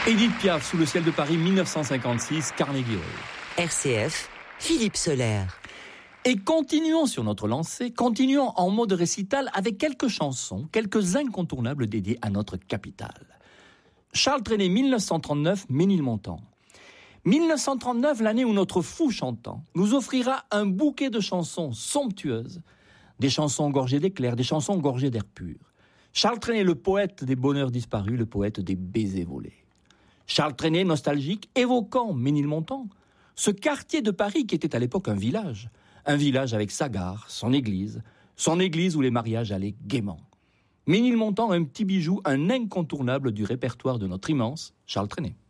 Édith Piaf, Sous le ciel de Paris, 1956, Carnegie Hall. RCF, Philippe Soler. Et continuons sur notre lancée, continuons en mode récital avec quelques chansons, quelques incontournables dédiés à notre capitale. Charles Trenet, 1939, Ménilmontant. 1939, l'année où notre fou chantant nous offrira un bouquet de chansons somptueuses, des chansons gorgées d'éclairs, des chansons gorgées d'air pur. Charles Trenet, le poète des bonheurs disparus, le poète des baisers volés. Charles Trenet, nostalgique, évoquant Ménilmontant, ce quartier de Paris qui était à l'époque un village avec sa gare, son église où les mariages allaient gaiement. Ménilmontant, un petit bijou, un incontournable du répertoire de notre immense Charles Trenet.